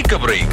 Take a break.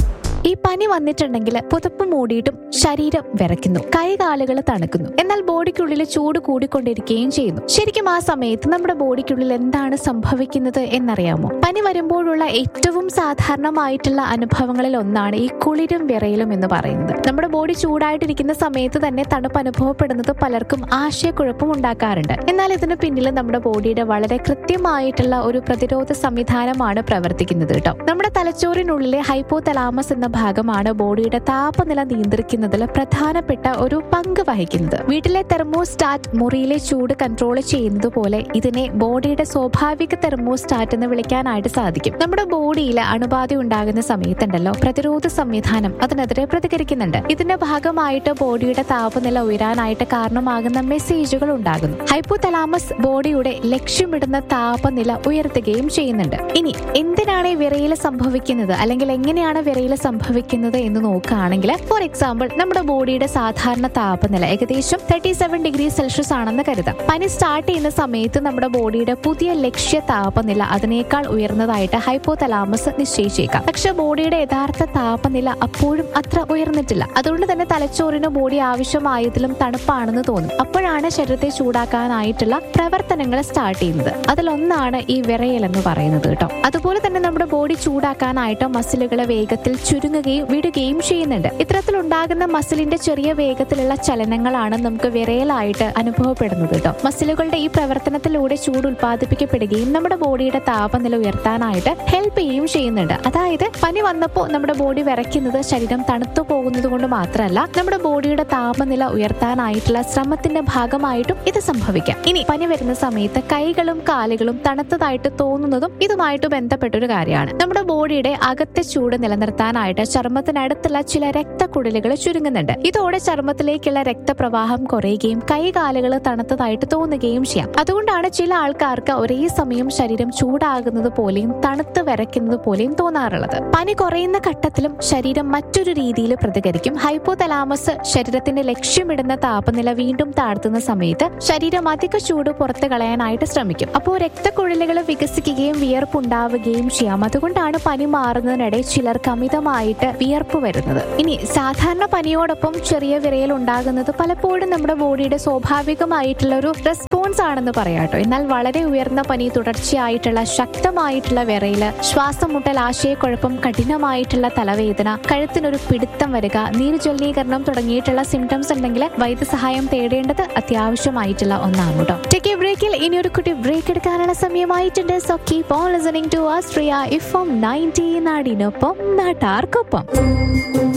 ഈ പനി വന്നിട്ടുണ്ടെങ്കിൽ പുതപ്പ് മൂടിയിട്ടും ശരീരം വിറയ്ക്കുന്നു, കൈകാലുകൾ തണുക്കുന്നു, എന്നാൽ ബോഡിക്കുള്ളിൽ ചൂട് കൂടിക്കൊണ്ടിരിക്കുകയും ചെയ്യുന്നു. ശരിക്കും ആ സമയത്ത് നമ്മുടെ ബോഡിക്കുള്ളിൽ എന്താണ് സംഭവിക്കുന്നത് എന്നറിയാമോ? പനി വരുമ്പോഴുള്ള ഏറ്റവും സാധാരണമായിട്ടുള്ള അനുഭവങ്ങളിൽ ഒന്നാണ് ഈ കുളിരും വിറയലും എന്ന് പറയുന്നത്. നമ്മുടെ ബോഡി ചൂടായിട്ടിരിക്കുന്ന സമയത്ത് തന്നെ തണുപ്പ് അനുഭവപ്പെടുന്നത് പലർക്കും ആശയക്കുഴപ്പം ഉണ്ടാക്കാറുണ്ട്. എന്നാൽ ഇതിന് പിന്നിൽ നമ്മുടെ ബോഡിയുടെ വളരെ കൃത്യമായിട്ടുള്ള ഒരു പ്രതിരോധ സംവിധാനമാണ് പ്രവർത്തിക്കുന്നത് കേട്ടോ. നമ്മുടെ തലച്ചോറിനുള്ളിലെ ഹൈപ്പോതലാമസ് എന്ന ഭാഗമാണ് ബോഡിയുടെ താപനില നിയന്ത്രിക്കുന്നതിൽ പ്രധാനപ്പെട്ട ഒരു പങ്ക് വഹിക്കുന്നത്. വീട്ടിലെ തെർമോസ്റ്റാറ്റ് മുറിയിലെ ചൂട് കൺട്രോൾ ചെയ്യുന്നത് പോലെ ഇതിനെ ബോഡിയുടെ സ്വാഭാവിക തെർമോസ്റ്റാറ്റ് എന്ന് വിളിക്കാനായിട്ട് സാധിക്കും. നമ്മുടെ ബോഡിയിൽ അണുബാധ ഉണ്ടാകുന്ന സമയത്തുണ്ടല്ലോ, പ്രതിരോധ സംവിധാനം അതിനെതിരെ പ്രതികരിക്കുന്നുണ്ട്. ഇതിന്റെ ഭാഗമായിട്ട് ബോഡിയുടെ താപനില ഉയരാനായിട്ട് കാരണമാകുന്ന മെസ്സേജുകൾ ഉണ്ടാകുന്നു. ഹൈപ്പോതലാമസ് ബോഡിയുടെ ലക്ഷ്യമിടുന്ന താപനില ഉയർത്തുകയും ചെയ്യുന്നുണ്ട്. ഇനി എന്തിനാണ് ഈ വിറയൽ സംഭവിക്കുന്നത്, അല്ലെങ്കിൽ എങ്ങനെയാണ് വിറയൽ സംഭവിക്കുന്നത് എന്ന് നോക്കുകയാണെങ്കിൽ, ഫോർ എക്സാമ്പിൾ നമ്മുടെ ബോഡിയുടെ സാധാരണ താപനില ഏകദേശം 37 ഡിഗ്രി സെൽഷ്യസ് ആണെന്ന് കരുതാം. പനി സ്റ്റാർട്ട് ചെയ്യുന്ന സമയത്ത് നമ്മുടെ ബോഡിയുടെ പുതിയ ലക്ഷ്യ താപനില അതിനേക്കാൾ ഉയർന്നതായിട്ട് ഹൈപ്പോതലാമസ് നിശ്ചയിച്ചേക്കാം. പക്ഷെ ബോഡിയുടെ യഥാർത്ഥ താപനില അപ്പോഴും അത്ര ഉയർന്നിട്ടില്ല. അതുകൊണ്ട് തന്നെ തലച്ചോറിന് ബോഡി ആവശ്യമായതിലും തണുപ്പാണെന്ന് തോന്നും. അപ്പോഴാണ് ശരീരത്തെ ചൂടാക്കാനായിട്ടുള്ള പ്രവർത്തനങ്ങൾ സ്റ്റാർട്ട് ചെയ്യുന്നത്. അതിലൊന്നാണ് ഈ വിറയൽ എന്ന് പറയുന്നത് കേട്ടോ. അതുപോലെ തന്നെ നമ്മുടെ ബോഡി ചൂടാക്കാനായിട്ട് മസിലുകളെ വേഗത്തിൽ ചുരുങ്ങുകയും വിടുകയും ചെയ്യുന്നുണ്ട്. ഇത്തരത്തിലുണ്ടാകുന്ന മസിലിന്റെ ചെറിയ വേഗത്തിലുള്ള ചലനങ്ങളാണ് നമുക്ക് വിറയലായിട്ട് അനുഭവപ്പെടുന്നത് കേട്ടോ. മസിലുകളുടെ ഈ പ്രവർത്തനത്തിലൂടെ ചൂട് ഉൽപ്പാദിപ്പിക്കപ്പെടുകയും നമ്മുടെ ബോഡിയുടെ താപനില ഉയർത്താനായിട്ട് ഹെൽപ്പ് ചെയ്യുകയും ചെയ്യുന്നുണ്ട്. അതായത് പനി വന്നപ്പോൾ നമ്മുടെ ബോഡി വിറയ്ക്കുന്നത് ശരീരം തണുത്തു പോകുന്നത് കൊണ്ട് മാത്രമല്ല, നമ്മുടെ ബോഡിയുടെ താപനില ഉയർത്താനായിട്ടുള്ള ശ്രമത്തിന്റെ ഭാഗമായിട്ടും ഇത് സംഭവിക്കാം. ഇനി പനി വരുന്ന സമയത്ത് കൈകളും കാലുകളും തണുത്തതായിട്ട് തോന്നുന്നതും ഇതുമായിട്ട് ബന്ധപ്പെട്ട ഒരു കാര്യമാണ്. നമ്മുടെ ബോഡിയുടെ അകത്തെ ചൂട് നിലനിർത്താനായിട്ട് ചർമ്മത്തിനടുത്തുള്ള ചില രക്തക്കുഴലുകൾ ചുരുങ്ങുന്നുണ്ട്. ഇതോടെ ചർമ്മത്തിലേക്കുള്ള രക്തപ്രവാഹം കുറയുകയും കൈകാലുകൾ തണുത്തതായിട്ട് തോന്നുകയും ചെയ്യാം. അതുകൊണ്ടാണ് ചില ആൾക്കാർക്ക് ഒരേ സമയം ശരീരം ചൂടാകുന്നത് പോലെയും തണുത്ത് വിറയ്ക്കുന്നത് പോലെയും തോന്നാറുള്ളത്. പനി കുറയുന്ന ഘട്ടത്തിലും ശരീരം മറ്റൊരു രീതിയിൽ പ്രതികരിക്കും. ഹൈപ്പോതലാമസ് ശരീരത്തിന്റെ ലക്ഷ്യമിടുന്ന താപനില വീണ്ടും താഴ്ത്തുന്ന സമയത്ത് ശരീരം അധിക ചൂട് പുറത്തു കളയാനായിട്ട് ശ്രമിക്കും. അപ്പോൾ രക്തക്കുഴലുകൾ വികസിക്കുകയും വിയർപ്പുണ്ടാവുകയും ചെയ്യാം. അതുകൊണ്ടാണ് പനി മാറുന്നതിനിടെ ചിലർക്ക് അമിതമായിട്ട് വിയർപ്പ് വരുന്നത്. ഇനി സാധാരണ പനിയോടൊപ്പം ചെറിയ വിറയൽ ഉണ്ടാകുന്നത് പലപ്പോഴും നമ്മുടെ ബോഡിയുടെ സ്വാഭാവികമായിട്ടുള്ള ഒരു റെസ്പോൺസ് ആണെന്ന് പറയാട്ടോ. എന്നാൽ വളരെ ഉയർന്ന പനി, തുടർച്ചയായിട്ടുള്ള ശക്തമായിട്ടുള്ള വിറയല്, ശ്വാസം മുട്ടൽ, ആശയക്കുഴപ്പം, കഠിനമായിട്ടുള്ള തലവേദന, കഴുത്തിനൊരു പിടുത്തം വരിക, നീർജലീകരണം തുടങ്ങിയിട്ടുള്ള സിംറ്റംസ് ഉണ്ടെങ്കിൽ വൈദ്യസഹായം തേടേണ്ടത് അത്യാവശ്യമായിട്ടുള്ള ഒന്നാണ് കേട്ടോ. ടേക്ക് എ ബ്രേക്കിൽ ഇനി ഒരു കുട്ടി ബ്രേക്ക് എടുക്കാനുള്ള സമയമായിട്ടുണ്ട്. So keep on listening to Austria FM 90 നാടിനൊപ്പം നാട്ടാർക്കൊപ്പം.